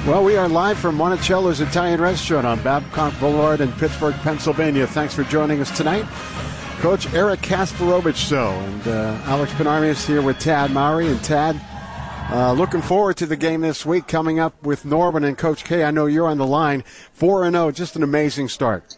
Well, we are live from Monticello's Italian Restaurant on Babcock Boulevard in Pittsburgh, Pennsylvania. Thanks for joining us tonight. Coach Eric Kasparovich and Alex Penarmius here with Tad Mowry. And Tad, looking forward to the game this week coming up with Norman and Coach K. I know you're on the line. 4-0, just an amazing start.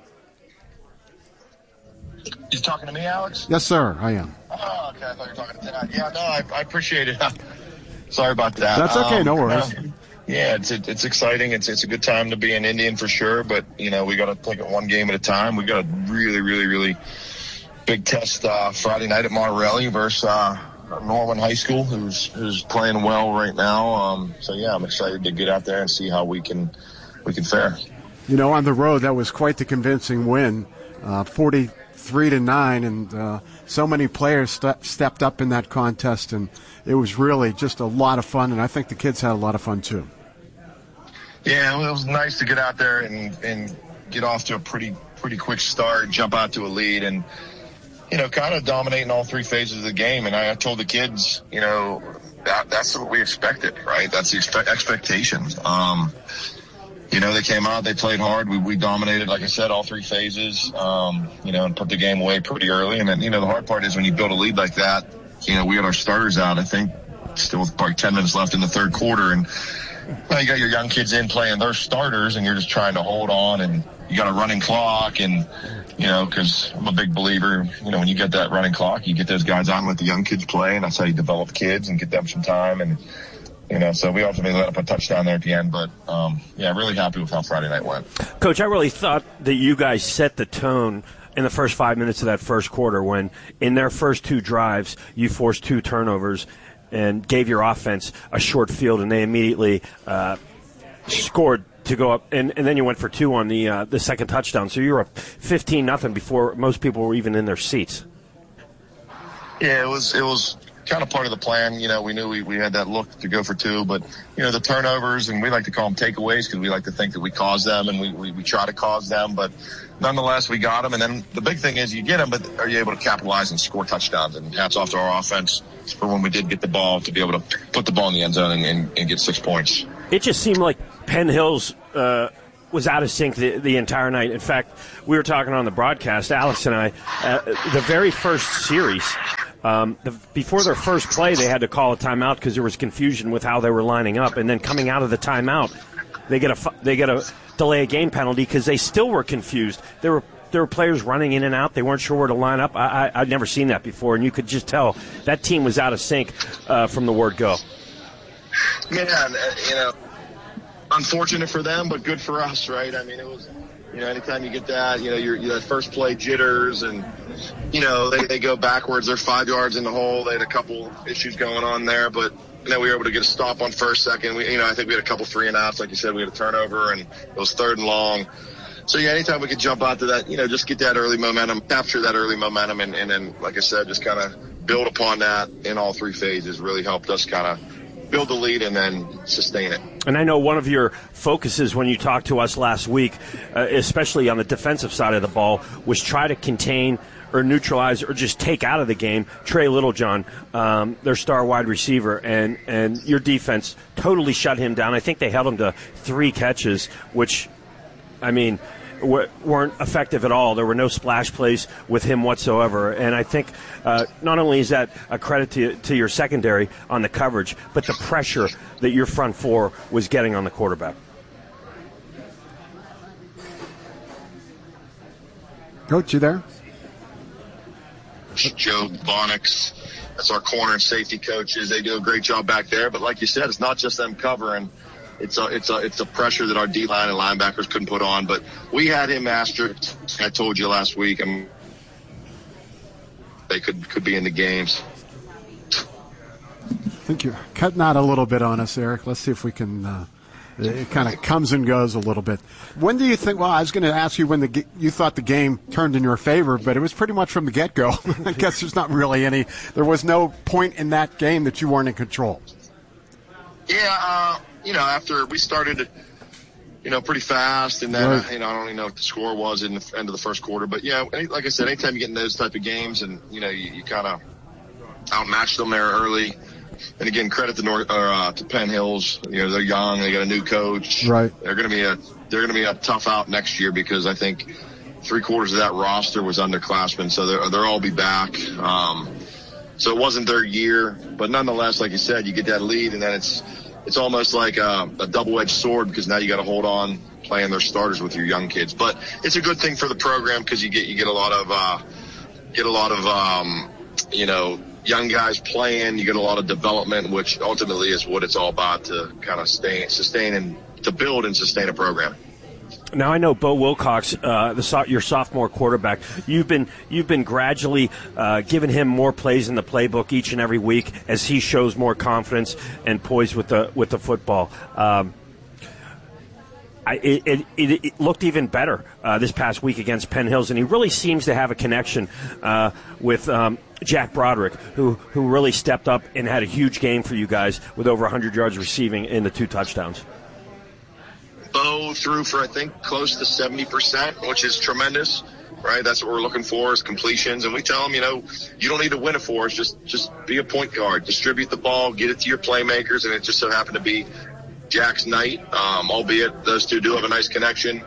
You talking to me, Alex? Yes, sir, I am. Oh, okay, I thought you were talking to Tad. Yeah, no, I appreciate it. Sorry about that. That's okay, no worries. Yeah, it's exciting. It's a good time to be an Indian for sure, but, we got to take it one game at a time. We got a really, really, really big test Friday night at Monterey versus Norman High School, who's playing well right now. So, yeah, I'm excited to get out there and see how we can fare. On the road, that was quite the convincing win, 43-9, and so many players stepped up in that contest, and it was really just a lot of fun, and I think the kids had a lot of fun too. Yeah, it was nice to get out there and get off to a pretty quick start, jump out to a lead, and kind of dominating all three phases of the game. And I told the kids, that's what we expected, right? That's the expectation. They came out, they played hard. We dominated, like I said, all three phases, and put the game away pretty early. And then, the hard part is when you build a lead like that, we had our starters out, I think, still with probably 10 minutes left in the third quarter. And you got your young kids in playing their starters, and you're just trying to hold on, and you got a running clock. And, because I'm a big believer, when you get that running clock, you get those guys out and let the young kids play, and that's how you develop kids and get them some time. And, so we ultimately let up a touchdown there at the end. But, really happy with how Friday night went. Coach, I really thought that you guys set the tone in the first 5 minutes of that first quarter when, in their first two drives, you forced two turnovers and gave your offense a short field, and they immediately scored to go up, and then you went for two on the second touchdown. So you were up 15-0 before most people were even in their seats. Yeah, it was kind of part of the plan. We knew we had that look to go for two, but, the turnovers, and we like to call them takeaways because we like to think that we cause them, and we try to cause them, but nonetheless, we got them. And then the big thing is you get them, but are you able to capitalize and score touchdowns? And hats off to our offense for when we did get the ball to be able to put the ball in the end zone and get 6 points. It just seemed like Penn Hills was out of sync the entire night. In fact, we were talking on the broadcast, Alex and I, the very first series, before their first play, they had to call a timeout because there was confusion with how they were lining up. And then coming out of the timeout, they get a delay a game penalty because they still were confused. There were players running in and out. They weren't sure where to line up. I'd never seen that before, and you could just tell that team was out of sync from the word go. Man, unfortunate for them, but good for us, right? I mean, it was, anytime you get that, your that first play jitters, and, they go backwards. They're 5 yards in the hole. They had a couple issues going on there, but, we were able to get a stop on first, second. I think we had a couple 3-and-outs. Like you said, we had a turnover, and it was 3rd and long. So, anytime we could jump out to that, just get that early momentum, capture that early momentum, and then, like I said, just kind of build upon that in all three phases really helped us kind of build the lead and then sustain it. And I know one of your focuses when you talked to us last week, especially on the defensive side of the ball, was try to contain or neutralize or just take out of the game Trey Littlejohn, their star wide receiver, and your defense totally shut him down. I think they held him to 3 catches, which, weren't effective at all. There were no splash plays with him whatsoever. And I think not only is that a credit to your secondary on the coverage, but the pressure that your front four was getting on the quarterback. Coach, you there? Joe Bonix, that's our corner and safety coaches. They do a great job back there. But like you said, it's not just them covering. It's a pressure that our D-line and linebackers couldn't put on. But we had him mastered. I told you last week. They could be in the games. I think you're cutting out a little bit on us, Eric. Let's see if we can. It kind of comes and goes a little bit. When do you think? Well, I was going to ask you when you thought the game turned in your favor, but it was pretty much from the get-go. I guess there's not really any. There was no point in that game that you weren't in control. Yeah, after we started, pretty fast, and then I don't even know what the score was in the end of the first quarter. But like I said, anytime you get in those type of games, and you kind of outmatch them there early. And again, credit to Penn Hills. You know, they're young. They got a new coach. Right. They're going to be a tough out next year because I think 3/4 of that roster was underclassmen, so they'll all be back. So it wasn't their year, but nonetheless, like you said, you get that lead, and then it's almost like a double-edged sword because now you got to hold on playing their starters with your young kids. But it's a good thing for the program because you get a lot of young guys playing. You get a lot of development, which ultimately is what it's all about to kind of sustain and to build and sustain a program. Now I know Bo Wilcox, your sophomore quarterback. You've been gradually giving him more plays in the playbook each and every week as he shows more confidence and poise with the football. It looked even better this past week against Penn Hills, and he really seems to have a connection with Jack Broderick, who really stepped up and had a huge game for you guys with over 100 yards receiving in the 2 touchdowns. Bo threw for, I think, close to 70%, which is tremendous, right? That's what we're looking for is completions. And we tell them, you don't need to win it for us. Just be a point guard. Distribute the ball, get it to your playmakers, and it just so happened to be Jack's night, albeit those two do have a nice connection.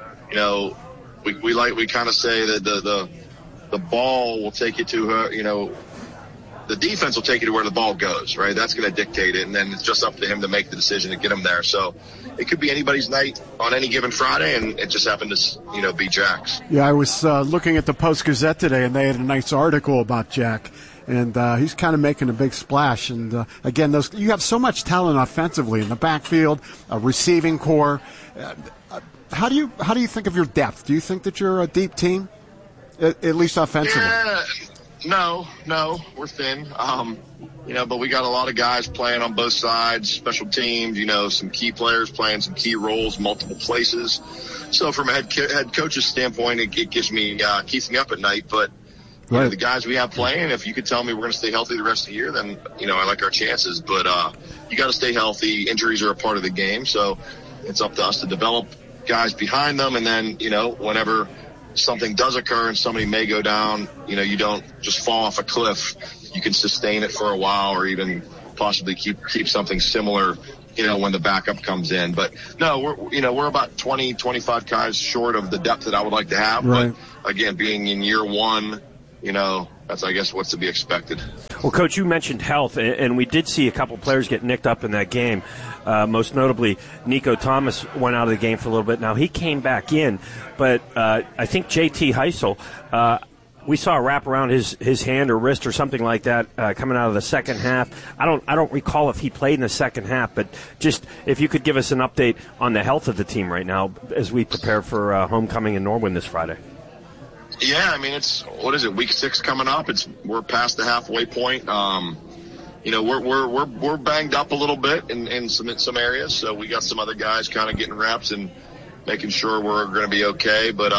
We kind of say that the ball will take you to her, the defense will take you to where the ball goes, right? That's going to dictate it, and then it's just up to him to make the decision to get him there. So it could be anybody's night on any given Friday, and it just happened to, be Jack's. Yeah, I was looking at the Post-Gazette today, and they had a nice article about Jack, and he's kind of making a big splash. And, again, you have so much talent offensively in the backfield, a receiving core. How do you think of your depth? Do you think that you're a deep team, at least offensively? Yeah. No, we're thin. But we got a lot of guys playing on both sides, special teams, some key players playing some key roles, multiple places. So from a head coach's standpoint, it keeps me up at night. But right. The guys we have playing, if you could tell me we're going to stay healthy the rest of the year, then, I like our chances. But you got to stay healthy. Injuries are a part of the game. So it's up to us to develop guys behind them. And then, whenever something does occur and somebody may go down, you don't just fall off a cliff. You can sustain it for a while or even possibly keep something similar, when the backup comes in. But no, we're about 20, 25 guys short of the depth that I would like to have. Right. But again, being in year one, that's, I guess, what's to be expected. Well, Coach, you mentioned health, and we did see a couple players get nicked up in that game. Most notably, Nico Thomas went out of the game for a little bit. Now, he came back in, but I think J.T. Heisel, we saw a wrap around his hand or wrist or something like that coming out of the second half. I don't recall if he played in the second half, but just if you could give us an update on the health of the team right now as we prepare for homecoming in Norwin this Friday. Yeah, I mean, week 6 coming up. We're past the halfway point. We're banged up a little bit in some areas, so we got some other guys kind of getting reps and making sure we're going to be okay. But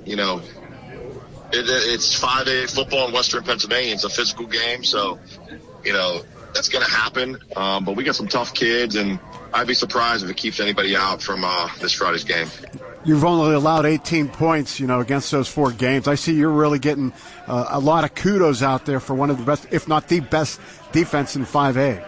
it's 5A football in Western Pennsylvania. It's a physical game, so that's going to happen. But we got some tough kids, and I'd be surprised if it keeps anybody out from this Friday's game. You've only allowed 18 points, against those 4 games. I see you're really getting a lot of kudos out there for one of the best, if not the best, defense in 5A.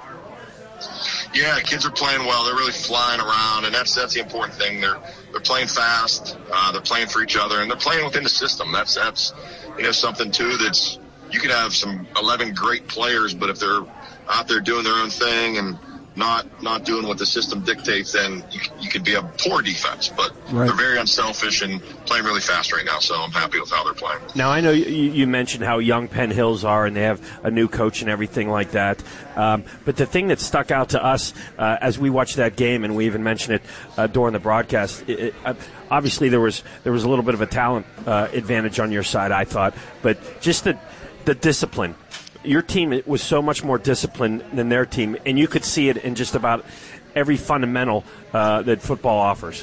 Yeah, kids are playing well. They're really flying around, and that's the important thing. They're playing fast. They're playing for each other, and they're playing within the system. That's something too. That's you can have some 11 great players, but if they're out there doing their own thing and not doing what the system dictates, then you could be a poor defense. But right. They're very unselfish and playing really fast right now, so I'm happy with how they're playing. Now, I know you mentioned how young Penn Hills are, and they have a new coach and everything like that. But the thing that stuck out to us as we watched that game, and we even mentioned it during the broadcast, obviously there was a little bit of a talent advantage on your side, I thought, but just the discipline. Your team was so much more disciplined than their team, and you could see it in just about every fundamental that football offers.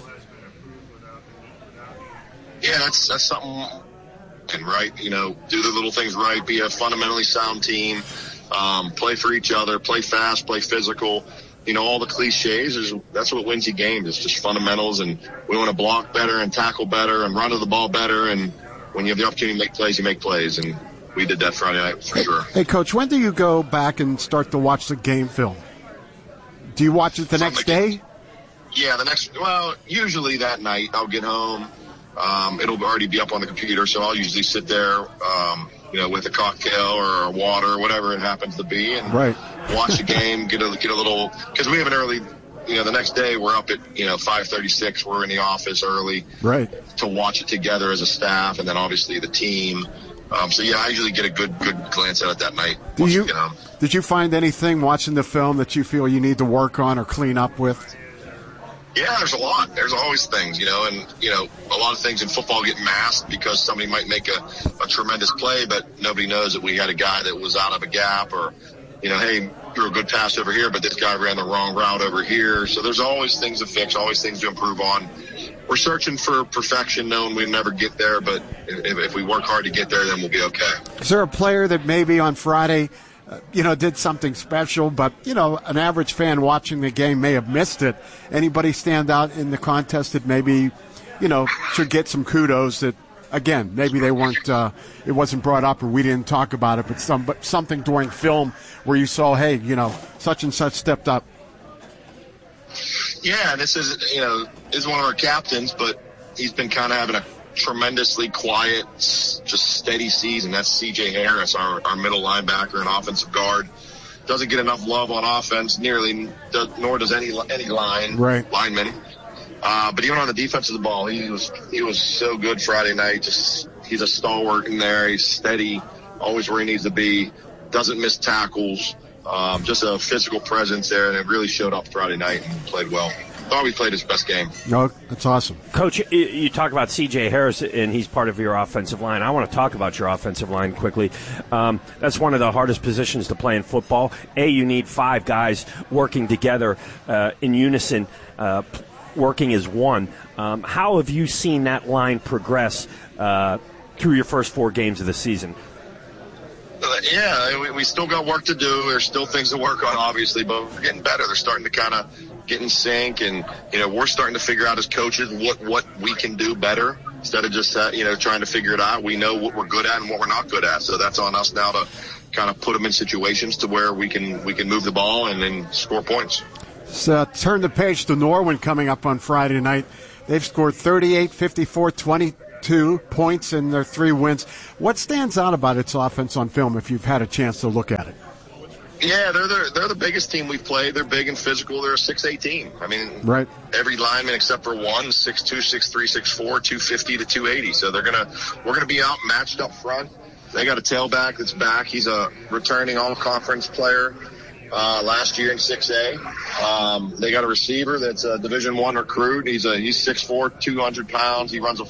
Yeah, that's something, right? Do the little things right, be a fundamentally sound team, play for each other, play fast, play physical. All the cliches, that's what wins you games. It's just fundamentals, and we want to block better and tackle better and run to the ball better, and when you have the opportunity to make plays, you make plays, and we did that Friday night for sure. Hey, Coach, when do you go back and start to watch the game film? Do you watch it the next day? Yeah, usually that night I'll get home. It'll already be up on the computer, so I'll usually sit there, with a cocktail or a water or whatever it happens to be, and watch the game, get a little, because we have an early, the next day we're up at, 5:36. We're in the office early to watch it together as a staff, and then obviously the team. I usually get a good glance at it that night. Did you find anything watching the film that you feel you need to work on or clean up with? Yeah, there's a lot. There's always things, and a lot of things in football get masked because somebody might make a tremendous play, but nobody knows that we had a guy that was out of a gap, or, hey, threw a good pass over here, but this guy ran the wrong route over here. So there's always things to fix, always things to improve on. We're searching for perfection, knowing we'll never get there, but if we work hard to get there, then we'll be okay. Is there a player that maybe on Friday, did something special, but, an average fan watching the game may have missed it? Anybody stand out in the contest that maybe, should get some kudos that, again, maybe they weren't, it wasn't brought up or we didn't talk about it, but something during film where you saw, hey, such and such stepped up? Yeah, this is one of our captains, but he's been kind of having a tremendously quiet, just steady season. That's C.J. Harris, our middle linebacker and offensive guard. Doesn't get enough love on offense, nor does any lineman. But even on the defense of the ball, he was so good Friday night. Just he's a stalwart in there. He's steady, always where he needs to be. Doesn't miss tackles. Just a physical presence there, and it really showed up Friday night and played well. Thought we played his best game. No, that's awesome. Coach, you talk about C.J. Harris, and he's part of your offensive line. I want to talk about your offensive line quickly. That's one of the hardest positions to play in football. You need 5 guys working together in unison, working as one. How have you seen that line progress through your first 4 games of the season? Yeah, we still got work to do. There's still things to work on, obviously, but we're getting better. They're starting to kind of get in sync, and we're starting to figure out as coaches what we can do better instead of just trying to figure it out. We know what we're good at and what we're not good at, so that's on us now to kind of put them in situations to where we can move the ball and then score points. So turn the page to Norwin coming up on Friday night. They've scored 38, 54, 22 points in their 3 wins. What stands out about its offense on film if you've had a chance to look at it? Yeah, they're the biggest team we've played. They're big and physical. They're a 6'8" team. I mean, every lineman except for one, 6'2", 6'3", 6'4", 250 to 280. So we're gonna be out matched up front. They got a tailback that's back. He's a returning all-conference player last year in 6A. They got a receiver that's a Division I recruit. He's 6'4", 200 pounds. He runs a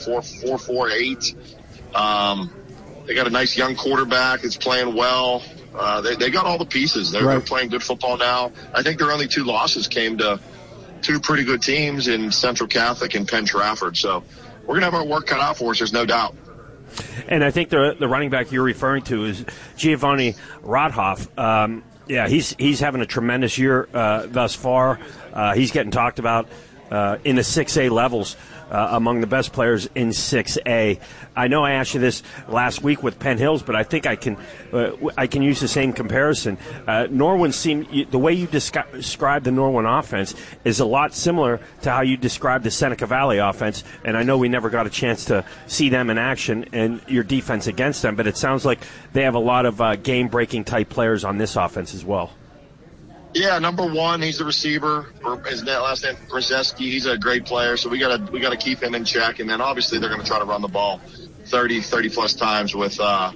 4.48. They got a nice young quarterback that's playing well. They got all the pieces. They're playing good football now. I think their only 2 losses came to 2 pretty good teams in Central Catholic and Penn Trafford. So we're going to have our work cut out for us, there's no doubt. And I think the running back you're referring to is Giovanni Rodhoff. He's having a tremendous year thus far. He's getting talked about in the 6A levels. Among the best players in 6A. I know I asked you this last week with Penn Hills, but I think I can use the same comparison. Norwin the way you describe the Norwin offense is a lot similar to how you describe the Seneca Valley offense, and I know we never got a chance to see them in action and your defense against them, but it sounds like they have a lot of game-breaking type players on this offense as well. Yeah, number 1, he's the receiver. His last name Brzeski. He's a great player, so we gotta keep him in check. And then obviously they're gonna try to run the ball 30 plus times with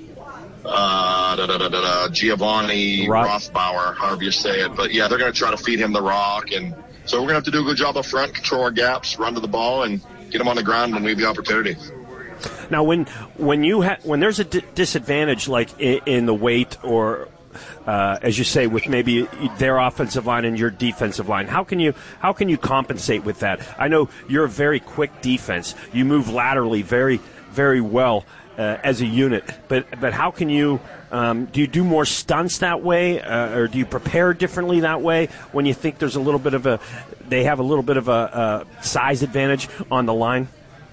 Giovanni Rothbauer, however you say it. But yeah, they're gonna try to feed him the rock, and so we're gonna have to do a good job up front, control our gaps, run to the ball, and get him on the ground when we have the opportunity. Now, when there's a disadvantage like in the weight or as you say, with maybe their offensive line and your defensive line, how can you compensate with that? I know you're a very quick defense. You move laterally very, very well as a unit. But how can you do you do more stunts that way, or do you prepare differently that way when you think there's they have a little bit of a size advantage on the line?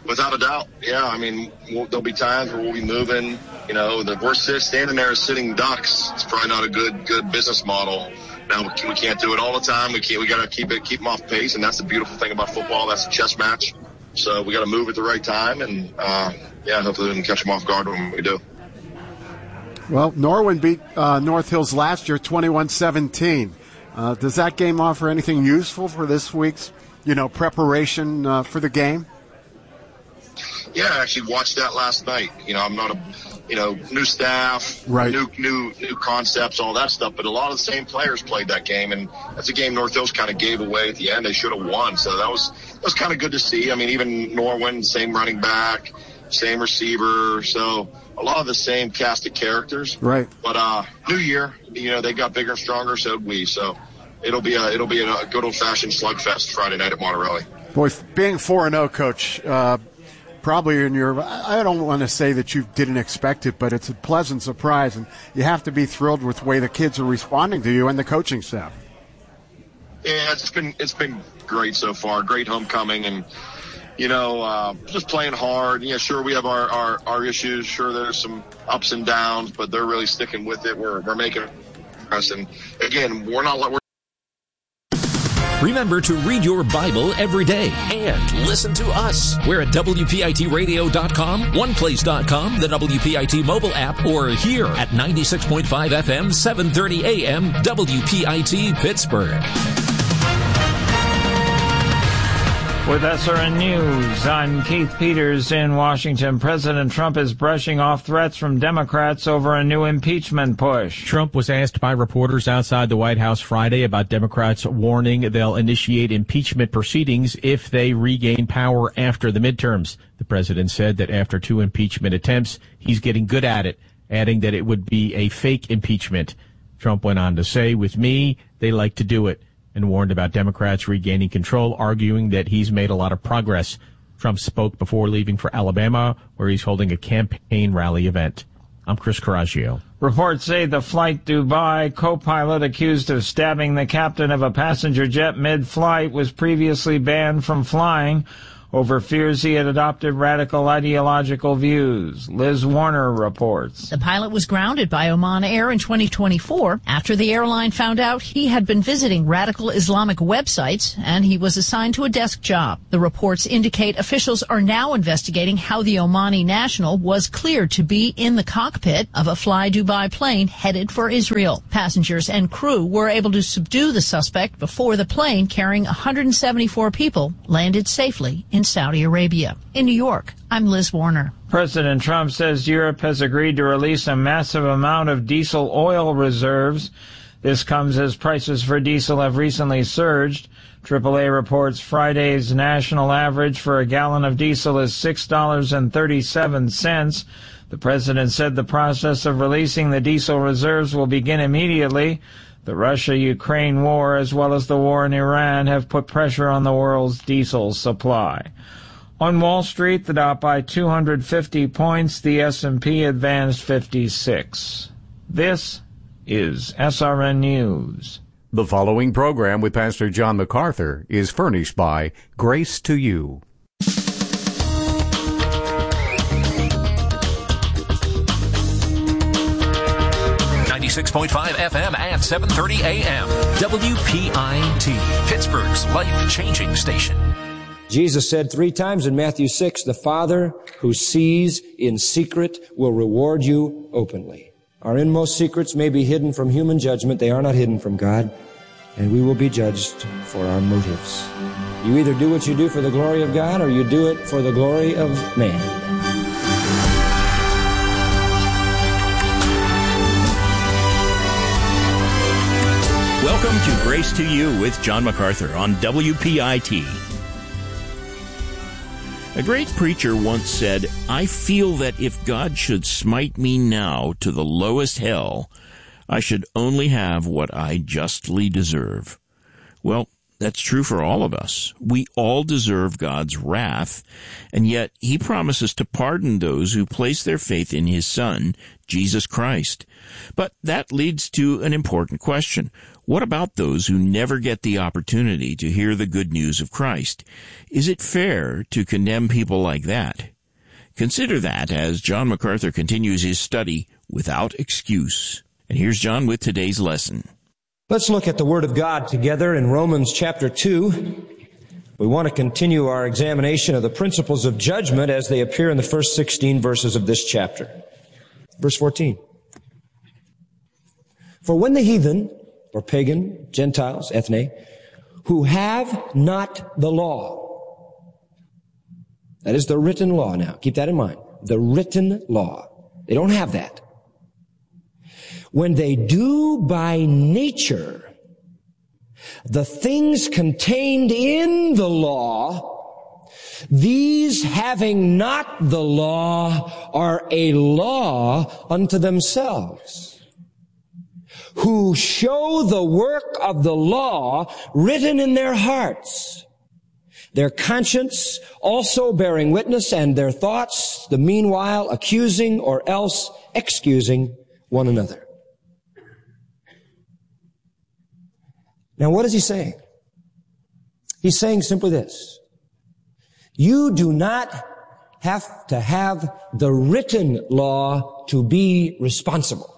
Without a doubt, yeah. I mean, there'll be times where we'll be moving. You know, we're standing there as sitting ducks. It's probably not a good business model. Now we can't do it all the time. We got to keep them off pace, and that's the beautiful thing about football. That's a chess match. So we got to move at the right time, and hopefully we can catch them off guard when we do. Well, Norwin beat North Hills last year, 21-17. Does that game offer anything useful for this week's, preparation for the game? Yeah, I actually watched that last night. I'm not new staff, right. new concepts, all that stuff. But a lot of the same players played that game, and that's a game North Hills kind of gave away at the end. They should have won, so that was kind of good to see. I mean, even Norwin, same running back, same receiver, so a lot of the same cast of characters. Right. But new year, they got bigger and stronger, so did we. So it'll be a good old fashioned slugfest Friday night at Monterelli. Boy, being 4-0, Coach. Probably I don't want to say that you didn't expect it, but it's a pleasant surprise, and you have to be thrilled with the way the kids are responding to you and the coaching staff. Yeah, it's been great so far. Great homecoming, and just playing hard. Yeah, sure we have our issues. Sure, there's some ups and downs, but they're really sticking with it. We're making progress, and again, we're Remember to read your Bible every day and listen to us. We're at WPITradio.com, OnePlace.com, the WPIT mobile app, or here at 96.5 FM, 730 AM, WPIT Pittsburgh. With SRN News, I'm Keith Peters in Washington. President Trump is brushing off threats from Democrats over a new impeachment push. Trump was asked by reporters outside the White House Friday about Democrats warning they'll initiate impeachment proceedings if they regain power after the midterms. The president said that after 2 impeachment attempts, he's getting good at it, adding that it would be a fake impeachment. Trump went on to say, with me, they like to do it, and warned about Democrats regaining control, arguing that he's made a lot of progress. Trump spoke before leaving for Alabama, where he's holding a campaign rally event. I'm Chris Coraggio. Reports say the Flight Dubai co-pilot accused of stabbing the captain of a passenger jet mid-flight was previously banned from flying over fears he had adopted radical ideological views. Liz Warner reports. The pilot was grounded by Oman Air in 2024 after the airline found out he had been visiting radical Islamic websites, and he was assigned to a desk job. The reports indicate officials are now investigating how the Omani national was cleared to be in the cockpit of a Fly Dubai plane headed for Israel. Passengers and crew were able to subdue the suspect before the plane carrying 174 people landed safely in Saudi Arabia. In New York, I'm Liz Warner. President Trump says Europe has agreed to release a massive amount of diesel oil reserves. This comes as prices for diesel have recently surged. AAA reports Friday's national average for a gallon of diesel is $6.37. The president said the process of releasing the diesel reserves will begin immediately. The Russia-Ukraine war, as well as the war in Iran, have put pressure on the world's diesel supply. On Wall Street, the Dow by 250 points, the S&P advanced 56. This is SRN News. The following program with Pastor John MacArthur is furnished by Grace to You. 96.5 FM and 730 AM. WPIT, Pittsburgh's life-changing station. Jesus said 3 times in Matthew 6, the Father who sees in secret will reward you openly. Our inmost secrets may be hidden from human judgment. They are not hidden from God, and we will be judged for our motives. You either do what you do for the glory of God, or you do it for the glory of man. Welcome to Grace to You with John MacArthur on WPIT. A great preacher once said, "I feel that if God should smite me now to the lowest hell, I should only have what I justly deserve." Well, That's true for all of us. We all deserve God's wrath, and yet He promises to pardon those who place their faith in His Son, Jesus Christ. But that leads to an important question. What about those who never get the opportunity to hear the good news of Christ? Is it fair to condemn people like that? Consider that as John MacArthur continues his study, Without Excuse. And here's John with today's lesson. Let's look at the Word of God together in Romans chapter 2. We want to continue our examination of the principles of judgment as they appear in the first 16 verses of this chapter. Verse 14. For when the heathen, or pagan, Gentiles, ethne, who have not the law, that is the written law now, keep that in mind, the written law, they don't have that. When they do by nature the things contained in the law, these having not the law are a law unto themselves, who show the work of the law written in their hearts, their conscience also bearing witness, and their thoughts the meanwhile accusing or else excusing one another. Now, what is he saying? He's saying simply this. You do not have to have the written law to be responsible.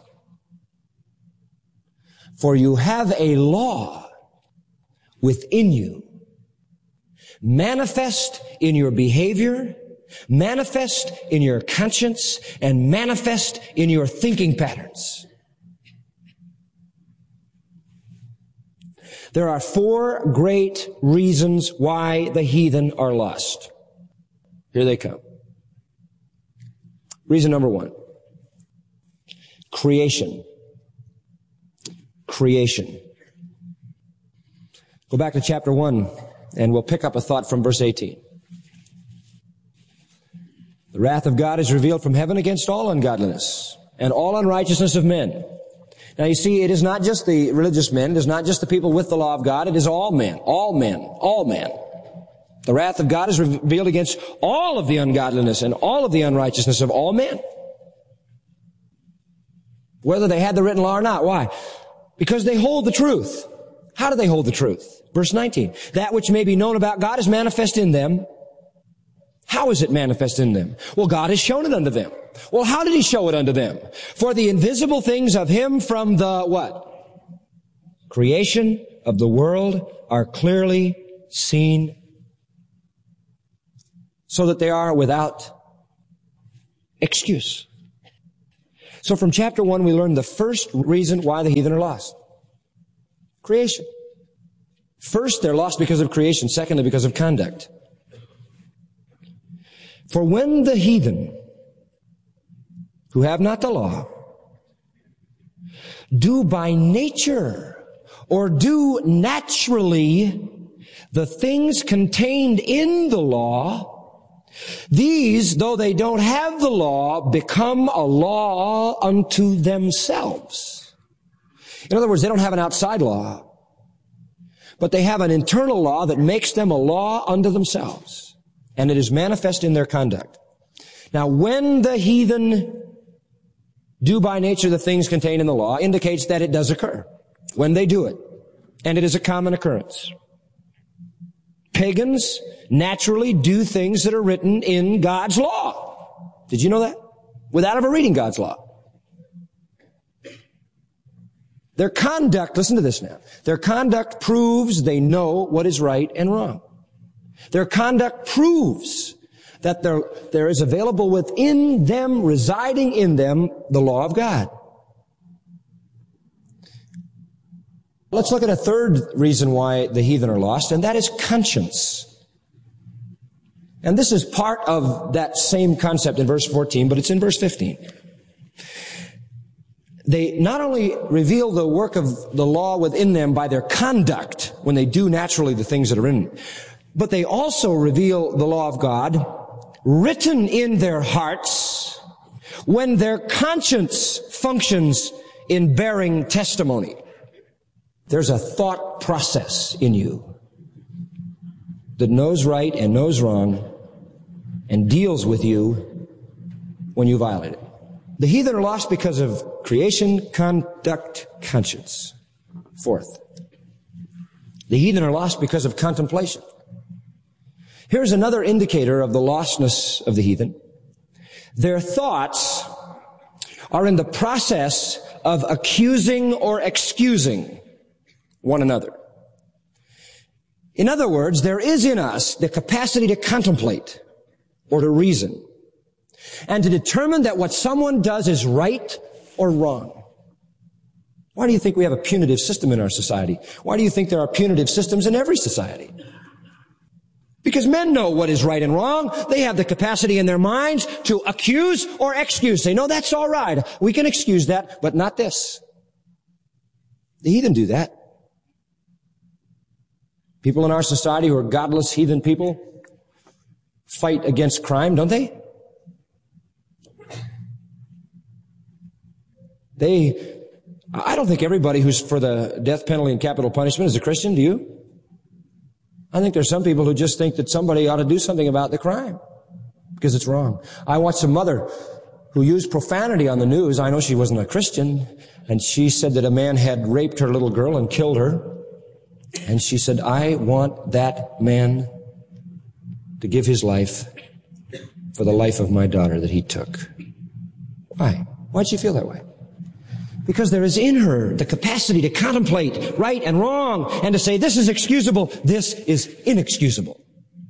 For you have a law within you, manifest in your behavior, manifest in your conscience, and manifest in your thinking patterns. There are 4 great reasons why the heathen are lost. Here they come. Reason number 1. Creation. Creation. Go back to chapter 1, and we'll pick up a thought from verse 18. The wrath of God is revealed from heaven against all ungodliness and all unrighteousness of men. Now you see, it is not just the religious men, it is not just the people with the law of God, it is all men, all men, all men. The wrath of God is revealed against all of the ungodliness and all of the unrighteousness of all men. Whether they had the written law or not. Why? Because they hold the truth. How do they hold the truth? Verse 19. That which may be known about God is manifest in them. How is it manifest in them? Well, God has shown it unto them. Well, how did He show it unto them? For the invisible things of Him from the what? Creation of the world are clearly seen, so that they are without excuse. So from chapter 1, we learned the first reason why the heathen are lost. Creation. First, they're lost because of creation. Secondly, because of conduct. For when the heathen, who have not the law, do by nature or do naturally the things contained in the law, these, though they don't have the law, become a law unto themselves. In other words, they don't have an outside law, but they have an internal law that makes them a law unto themselves. And it is manifest in their conduct. Now, when the heathen do by nature the things contained in the law, indicates that it does occur. When they do it. And it is a common occurrence. Pagans naturally do things that are written in God's law. Did you know that? Without ever reading God's law. Their conduct, listen to this now. Their conduct proves they know what is right and wrong. Their conduct proves that there is available within them, residing in them, the law of God. Let's look at a third reason why the heathen are lost, and that is conscience. And this is part of that same concept in verse 14, but it's in verse 15. They not only reveal the work of the law within them by their conduct, when they do naturally the things that are in them, but they also reveal the law of God written in their hearts when their conscience functions in bearing testimony. There's a thought process in you. that knows right and knows wrong and deals with you when you violate it. The heathen are lost because of creation, conduct, conscience. Fourth, the heathen are lost because of contemplation. Here's another indicator of the lostness of the heathen. Their thoughts are in the process of accusing or excusing one another. In other words, there is in us the capacity to contemplate or to reason and to determine that what someone does is right or wrong. Why do you think we have a punitive system in our society? Why do you think there are punitive systems in every society? Because men know what is right and wrong. They have the capacity in their minds to accuse or excuse. They know that's all right. We can excuse that, but not this. The heathen do that. People in our society who are godless heathen people fight against crime, don't they? I don't think everybody who's for the death penalty and capital punishment is a Christian, do you? I think there's some people who just think that somebody ought to do something about the crime because it's wrong. I watched a mother who used profanity on the news. I know she wasn't a Christian, and she said that a man had raped her little girl and killed her. And she said, I want that man to give his life for the life of my daughter that he took. Why? Why'd she feel that way? Because there is in her the capacity to contemplate right and wrong and to say, this is excusable, this is inexcusable.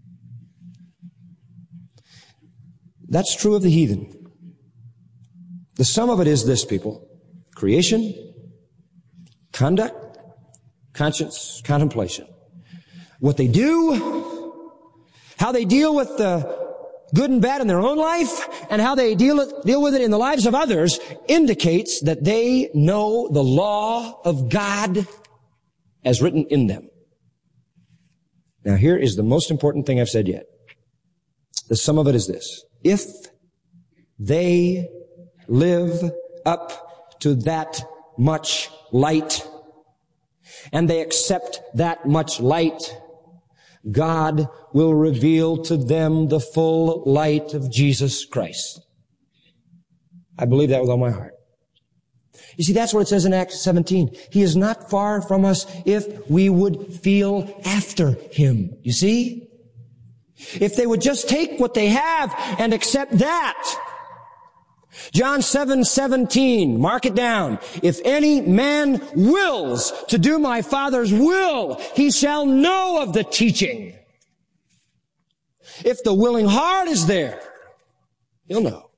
That's true of the heathen. The sum of it is this, people. Creation, conduct, conscience, contemplation. What they do, how they deal with the good and bad in their own life, and how they deal with it in the lives of others indicates that they know the law of God as written in them. Now here is the most important thing I've said yet. The sum of it is this. If they live up to that much light, and they accept that much light, God will reveal to them the full light of Jesus Christ. I believe that with all my heart. You see, that's what it says in Acts 17. He is not far from us if we would feel after Him. You see? If they would just take what they have and accept that. John 7:17, mark it down. If any man wills to do my Father's will, he shall know of the teaching. If the willing heart is there, he'll know.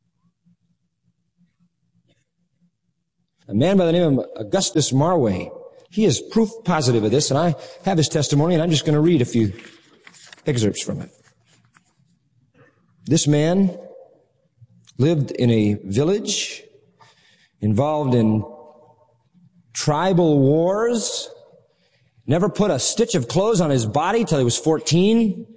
A man by the name of Augustus Marway, he is proof positive of this, and I have his testimony, and I'm just going to read a few excerpts from it. This man lived in a village involved in tribal wars, never put a stitch of clothes on his body till he was 14,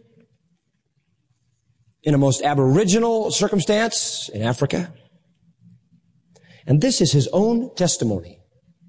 in a most aboriginal circumstance in Africa. And this is his own testimony.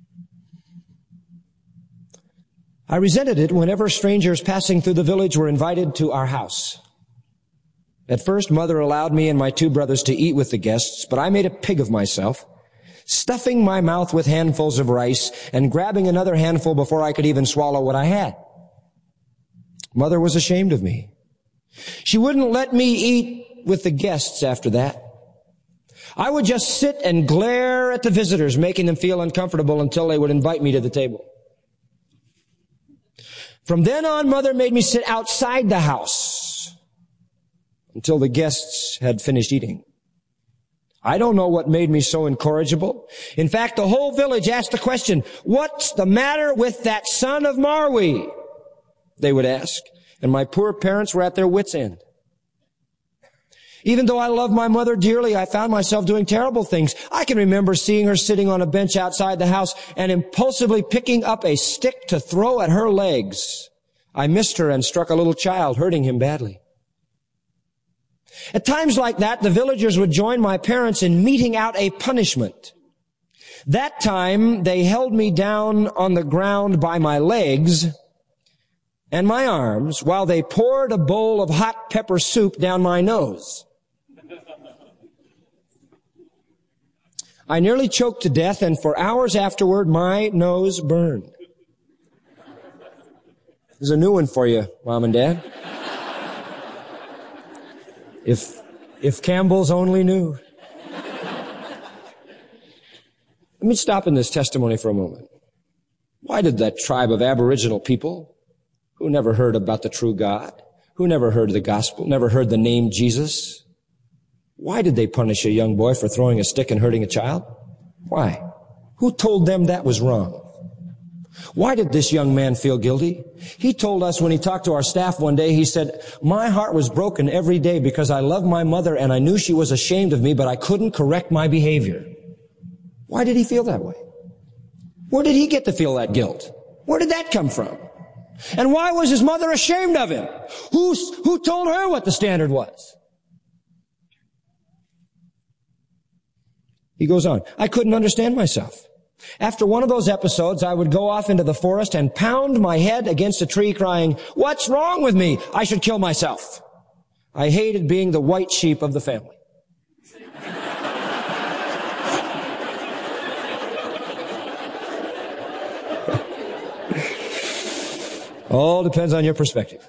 I resented it whenever strangers passing through the village were invited to our house. At first, Mother allowed me and my two brothers to eat with the guests, but I made a pig of myself, stuffing my mouth with handfuls of rice and grabbing another handful before I could even swallow what I had. Mother was ashamed of me. She wouldn't let me eat with the guests after that. I would just sit and glare at the visitors, making them feel uncomfortable until they would invite me to the table. From then on, Mother made me sit outside the house until the guests had finished eating. I don't know what made me so incorrigible. In fact, the whole village asked the question, "What's the matter with that son of Marway?" They would ask, and my poor parents were at their wits' end. Even though I loved my mother dearly, I found myself doing terrible things. I can remember seeing her sitting on a bench outside the house and impulsively picking up a stick to throw at her legs. I missed her and struck a little child, hurting him badly. At times like that, the villagers would join my parents in meting out a punishment. That time, they held me down on the ground by my legs and my arms while they poured a bowl of hot pepper soup down my nose. I nearly choked to death, and for hours afterward, my nose burned. There's a new one for you, Mom and Dad. If Campbell's only knew. Let me stop in this testimony for a moment. Why did that tribe of Aboriginal people who never heard about the true God, who never heard the gospel, never heard the name Jesus, why did they punish a young boy for throwing a stick and hurting a child? Why? Who told them that was wrong? Why did this young man feel guilty? He told us when he talked to our staff one day, he said, my heart was broken every day because I loved my mother and I knew she was ashamed of me, but I couldn't correct my behavior. Why did he feel that way? Where did he get to feel that guilt? Where did that come from? And why was his mother ashamed of him? Who told her what the standard was? He goes on, I couldn't understand myself. After one of those episodes, I would go off into the forest and pound my head against a tree crying, what's wrong with me? I should kill myself. I hated being the white sheep of the family. All depends on your perspective.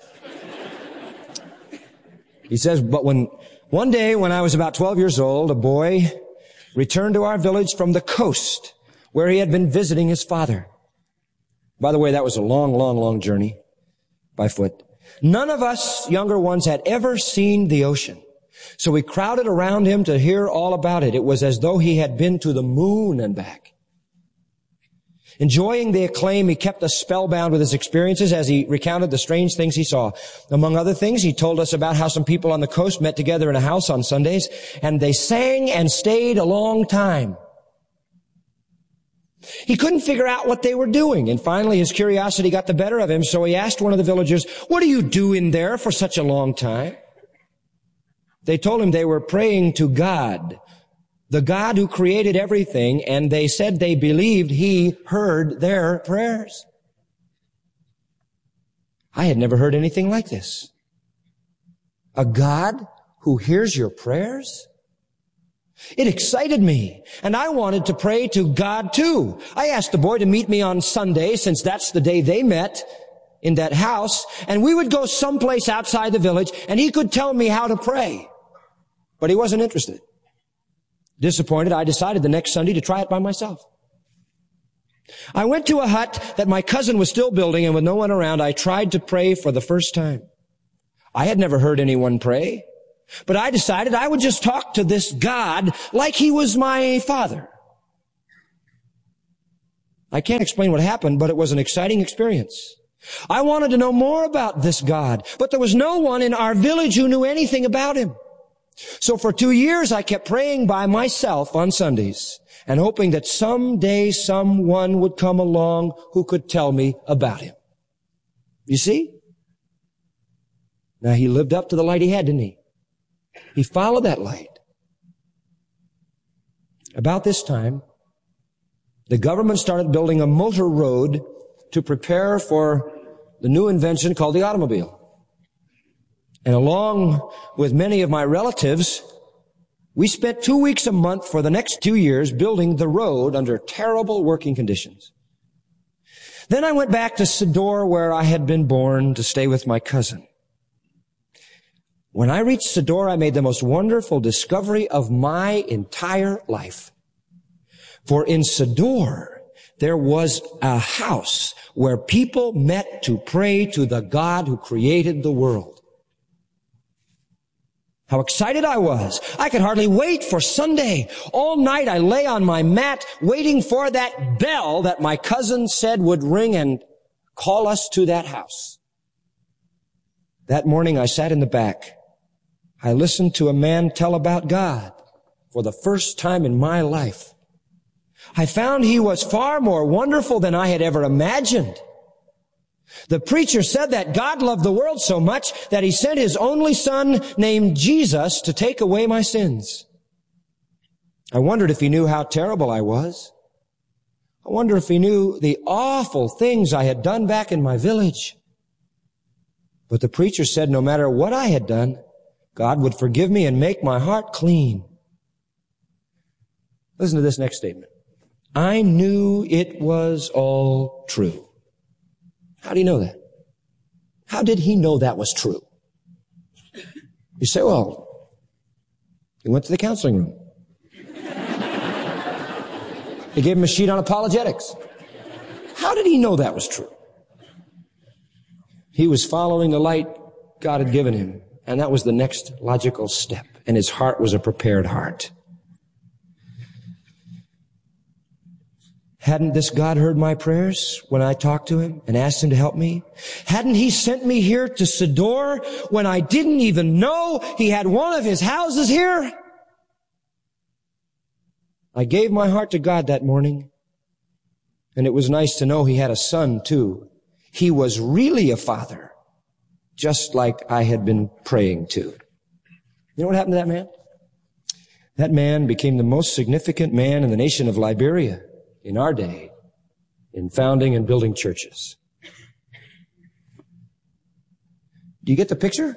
He says, but one day when I was about 12 years old, a boy returned to our village from the coast where he had been visiting his father. By the way, that was a long, long, long journey by foot. None of us younger ones had ever seen the ocean. So we crowded around him to hear all about it. It was as though he had been to the moon and back. Enjoying the acclaim, he kept us spellbound with his experiences as he recounted the strange things he saw. Among other things, he told us about how some people on the coast met together in a house on Sundays, and they sang and stayed a long time. He couldn't figure out what they were doing, and finally his curiosity got the better of him, so he asked one of the villagers, what are you doing there for such a long time? They told him they were praying to God, the God who created everything, and they said they believed he heard their prayers. I had never heard anything like this. A God who hears your prayers? It excited me, and I wanted to pray to God too. I asked the boy to meet me on Sunday, since that's the day they met in that house, and we would go someplace outside the village, and he could tell me how to pray. But he wasn't interested. Disappointed, I decided the next Sunday to try it by myself. I went to a hut that my cousin was still building, and with no one around, I tried to pray for the first time. I had never heard anyone pray, but I decided I would just talk to this God like he was my father. I can't explain what happened, but it was an exciting experience. I wanted to know more about this God, but there was no one in our village who knew anything about him. So for 2 years, I kept praying by myself on Sundays and hoping that someday someone would come along who could tell me about him. You see? Now, he lived up to the light he had, didn't he? He followed that light. About this time, the government started building a motor road to prepare for the new invention called the automobile. And along with many of my relatives, we spent 2 weeks a month for the next 2 years building the road under terrible working conditions. Then I went back to Sodor, where I had been born, to stay with my cousin. When I reached Sodor, I made the most wonderful discovery of my entire life. For in Sodor, there was a house where people met to pray to the God who created the world. How excited I was. I could hardly wait for Sunday. All night I lay on my mat waiting for that bell that my cousin said would ring and call us to that house. That morning I sat in the back. I listened to a man tell about God for the first time in my life. I found he was far more wonderful than I had ever imagined. The preacher said that God loved the world so much that he sent his only son named Jesus to take away my sins. I wondered if he knew how terrible I was. I wonder if he knew the awful things I had done back in my village. But the preacher said no matter what I had done, God would forgive me and make my heart clean. Listen to this next statement. I knew it was all true. How do you know that? How did he know that was true? You say, well, he went to the counseling room. They gave him a sheet on apologetics. How did he know that was true? He was following the light God had given him, and that was the next logical step, and his heart was a prepared heart. Hadn't this God heard my prayers when I talked to him and asked him to help me? Hadn't he sent me here to Sodor when I didn't even know he had one of his houses here? I gave my heart to God that morning, and it was nice to know he had a son too. He was really a father, just like I had been praying to. You know what happened to that man? That man became the most significant man in the nation of Liberia in our day in founding and building churches. Do you get the picture?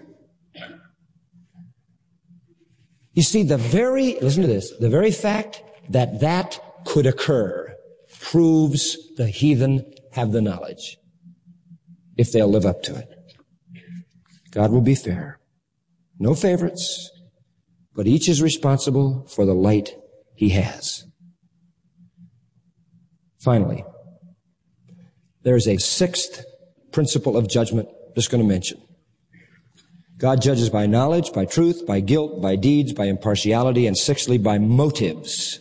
You see, listen to this, the very fact that that could occur proves the heathen have the knowledge, if they'll live up to it. God will be fair. No favorites, but each is responsible for the light he has. Finally, there's a sixth principle of judgment I'm just going to mention. God judges by knowledge, by truth, by guilt, by deeds, by impartiality, and sixthly, by motives.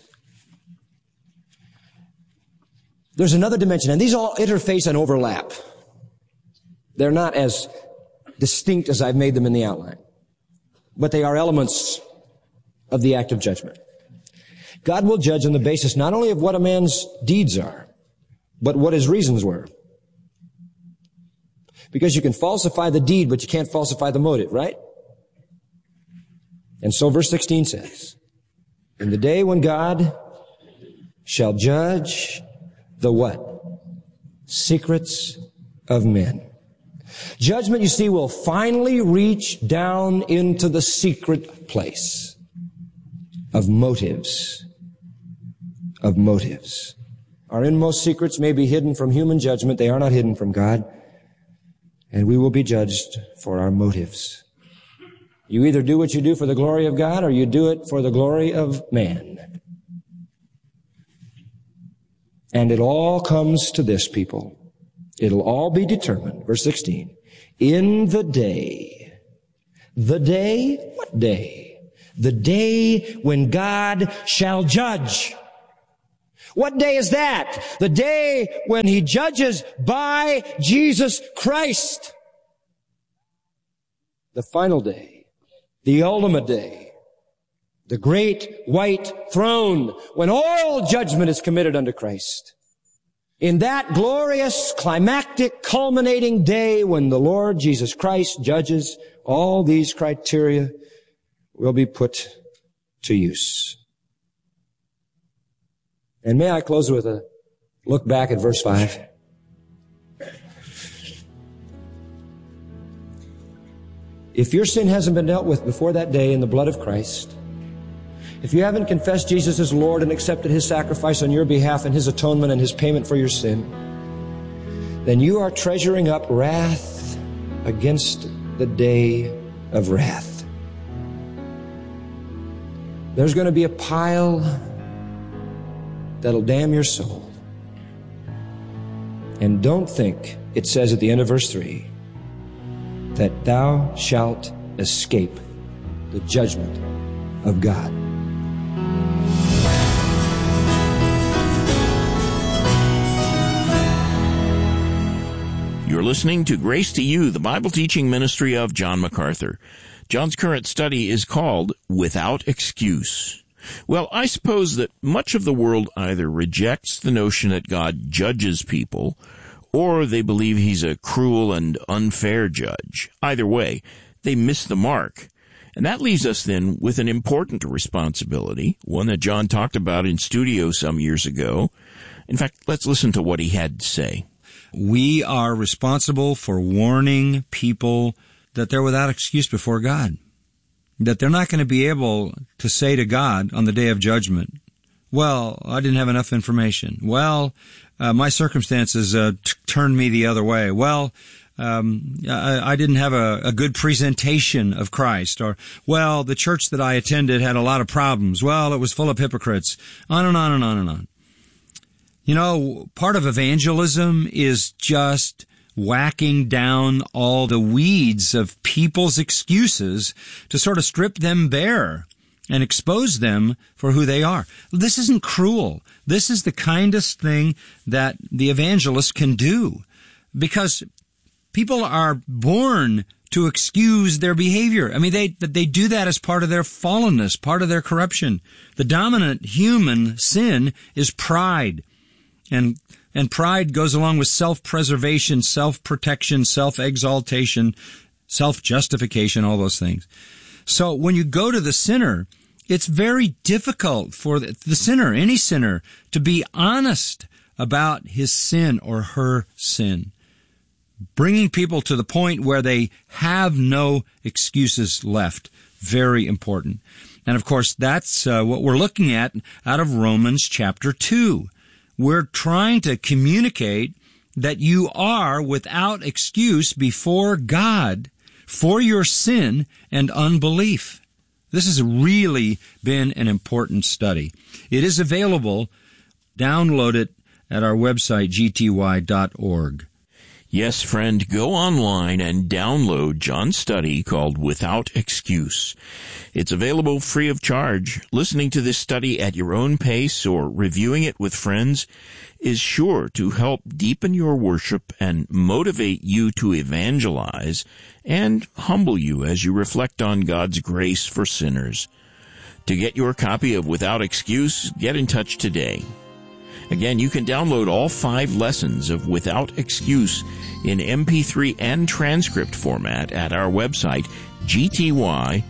There's another dimension, and these all interface and overlap. They're not as distinct as I've made them in the outline, but they are elements of the act of judgment. God will judge on the basis not only of what a man's deeds are, but what his reasons were. Because you can falsify the deed, but you can't falsify the motive, right? And so verse 16 says, in the day when God shall judge the what? Secrets of men. Judgment, you see, will finally reach down into the secret place of motives. Of motives. Our inmost secrets may be hidden from human judgment. They are not hidden from God. And we will be judged for our motives. You either do what you do for the glory of God or you do it for the glory of man. And it all comes to this, people. It'll all be determined. Verse 16. In the day. The day? What day? The day when God shall judge. What day is that? The day when he judges by Jesus Christ. The final day. The ultimate day. The great white throne when all judgment is committed unto Christ. In that glorious, climactic, culminating day when the Lord Jesus Christ judges, all these criteria will be put to use. And may I close with a look back at verse 5. If your sin hasn't been dealt with before that day in the blood of Christ, if you haven't confessed Jesus as Lord and accepted his sacrifice on your behalf and his atonement and his payment for your sin, then you are treasuring up wrath against the day of wrath. There's going to be a pile that'll damn your soul. And don't think, it says at the end of verse 3, that thou shalt escape the judgment of God. You're listening to Grace to You, the Bible teaching ministry of John MacArthur. John's current study is called Without Excuse. Well, I suppose that much of the world either rejects the notion that God judges people, or they believe he's a cruel and unfair judge. Either way, they miss the mark. And that leaves us then with an important responsibility, one that John talked about in studio some years ago. In fact, let's listen to what he had to say. We are responsible for warning people that they're without excuse before God, that they're not going to be able to say to God on the day of judgment, well, I didn't have enough information. Well, my circumstances turned me the other way. Well, I didn't have a good presentation of Christ. Or, well, the church that I attended had a lot of problems. Well, it was full of hypocrites. On and on and on and on. You know, part of evangelism is just whacking down all the weeds of people's excuses to sort of strip them bare and expose them for who they are. This isn't cruel. This is the kindest thing that the evangelist can do, because people are born to excuse their behavior. I mean, they do that as part of their fallenness, part of their corruption. The dominant human sin is pride. And pride goes along with self-preservation, self-protection, self-exaltation, self-justification, all those things. So when you go to the sinner, it's very difficult for the sinner, any sinner, to be honest about his sin or her sin. Bringing people to the point where they have no excuses left. Very important. And of course, that's what we're looking at out of Romans chapter 2. We're trying to communicate that you are without excuse before God for your sin and unbelief. This has really been an important study. It is available. Download it at our website, gty.org. Yes, friend, go online and download John's study called Without Excuse. It's available free of charge. Listening to this study at your own pace or reviewing it with friends is sure to help deepen your worship and motivate you to evangelize and humble you as you reflect on God's grace for sinners. To get your copy of Without Excuse, get in touch today. Again, you can download all 5 lessons of Without Excuse in MP3 and transcript format at our website, gty.org.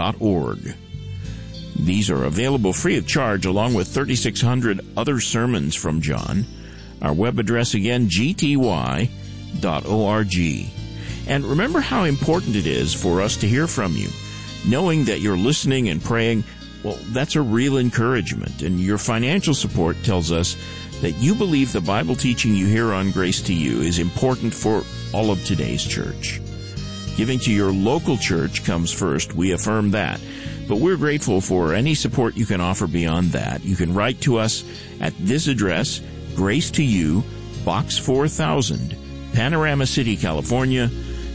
These are available free of charge along with 3,600 other sermons from John. Our web address again, gty.org. And remember how important it is for us to hear from you. Knowing that you're listening and praying, well, that's a real encouragement, and your financial support tells us that you believe the Bible teaching you hear on Grace to You is important for all of today's church. Giving to your local church comes first. We affirm that. But we're grateful for any support you can offer beyond that. You can write to us at this address, Grace to You, Box 4000, Panorama City, California,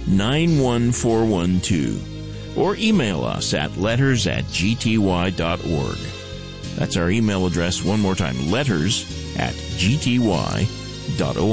91412. Or email us at letters@gty.org. That's our email address one more time, letters@gty.org.